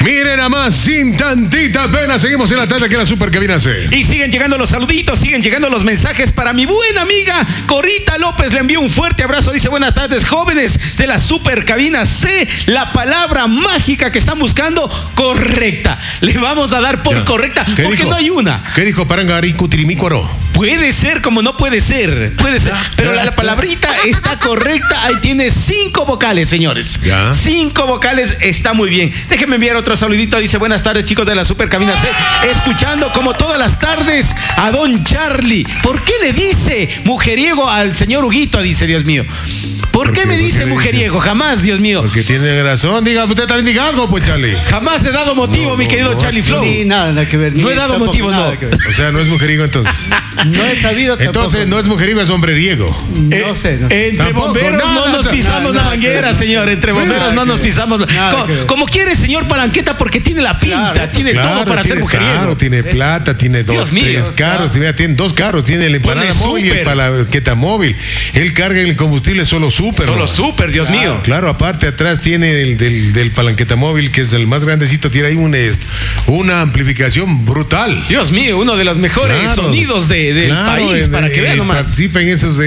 Miren nada más, sin tantita pena, seguimos en la tarde que la Super Cabina C. Y siguen llegando los saluditos, siguen llegando los mensajes para mi buena amiga Corita López. Le envío un fuerte abrazo. Dice: buenas tardes, jóvenes de la Super Cabina C. La palabra mágica que están buscando, correcta. Le vamos a dar por correcta, porque dijo? No hay una. ¿Qué dijo Parangaricutirimícuaro? Puede ser como no puede ser. Puede ser. Pero la palabrita está correcta. Ahí tiene 5 vocales, señores. 5 vocales, está muy bien. Déjenme enviar otro saludito. Dice: buenas tardes, chicos de la Super Cabina C. Escuchando como todas las tardes a don Charlie. ¿Por qué le dice mujeriego al señor Huguito? Dice: Dios mío. ¿Por qué me dice mujeriego? Jamás, Dios mío. Porque tiene razón. Diga, usted también diga algo, pues, Charlie. Jamás he dado motivo, mi querido Charlie Flow. Ni nada que ver. No he dado motivo, no. O sea, no es mujeriego entonces. No he sabido tampoco. Entonces no es mujeriego, es hombreriego. No sé. Entre tampoco, bomberos no nos pisamos la manguera, señor. Entre bomberos no nos pisamos. Como quiere, señor Palanqueta, porque tiene la pinta, tiene todo para ser mujeriego. Claro, tiene plata, tiene dos, tres carros, tiene 2 carros, tiene el empanada móvil y el palanqueta móvil. Él carga el combustible solo súper. Solo súper, Dios mío. Claro, aparte atrás tiene del palanqueta móvil, que es el más grandecito, tiene ahí una amplificación brutal. Dios mío, uno de los mejores sonidos del país, para que vean nomás. Participa en esos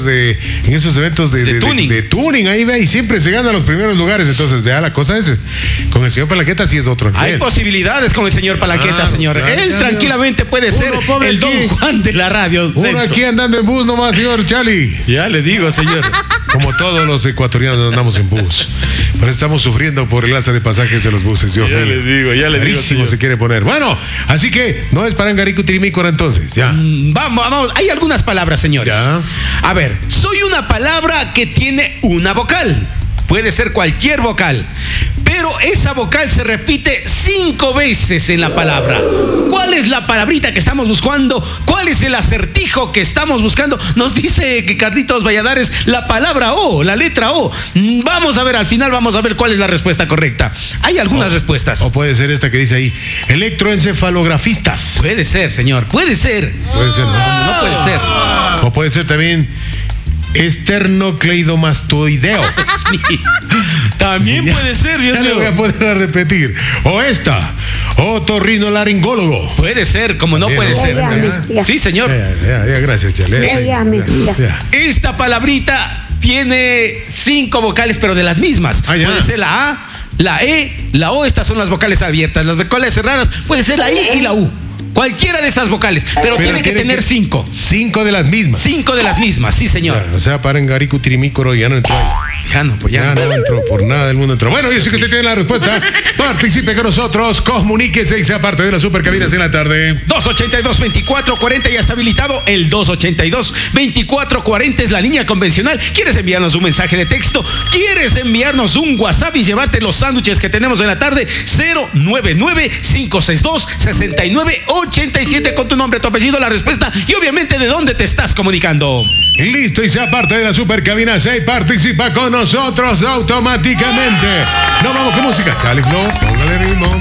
eventos de tuning, ahí ve, y siempre se gana los primeros lugares. Entonces, vea, la cosa es, con el señor Palanqueta sí es otro nivel. Hay posibilidades con el señor Palanqueta, señor. Él tranquilamente puede ser el Don Juan de la radio. Uno aquí andando en bus nomás, señor Charlie. Ya le digo, señor. Como todos los ecuatorianos andamos en bus. Pero estamos sufriendo por el alza de pasajes de los buses. Dios mío. Ya le digo, señor. Se quiere poner. Bueno, así que no es Parangaricutirimícuaro entonces. Ya. Vamos. Hay algunas palabras, señores. Ya. A ver, soy una palabra que tiene una vocal. Puede ser cualquier vocal, pero esa vocal se repite 5 veces en la palabra. ¿Cuál es la palabrita que estamos buscando? ¿Cuál es el acertijo que estamos buscando? Nos dice que Carlitos Valladares la palabra O, la letra O. Vamos a ver, al final vamos a ver cuál es la respuesta correcta. Hay algunas respuestas. O puede ser esta que dice ahí: electroencefalografistas. Puede ser, señor, puede ser. Puede ser, no puede ser. O puede ser también esternocleidomastoideo. También puede ser, Dios mío. Ya le voy a poder a repetir. O esta, otorrinolaringólogo. Puede ser, como no puede ser. Sí, señor. Ya, gracias, Chale. Esta palabrita tiene 5 vocales, pero de las mismas. Puede ser la A, la E, la O. Estas son las vocales abiertas. Las vocales cerradas puede ser la I y la U. Cualquiera de esas vocales, pero tiene que tener 5. 5 de las mismas. 5 de las mismas, sí, señor. O sea, Parangaricutirimícuaro ya no entró ahí. Ya no entró, por nada del mundo entró. Bueno, yo sé que usted tiene la respuesta. Participe con nosotros, comuníquese y sea parte de la Super Cabina en la tarde. 282-2440 ya está habilitado. El 282-2440 es la línea convencional. ¿Quieres enviarnos un mensaje de texto? ¿Quieres enviarnos un WhatsApp y llevarte los sándwiches que tenemos en la tarde? 099-562-6987 con tu nombre, tu apellido, la respuesta y obviamente de dónde te estás comunicando. Y listo, y sea parte de la Super Cabina 6. Participa con nosotros automáticamente. Nos vamos con música. Charlie Flow, póngale ritmo.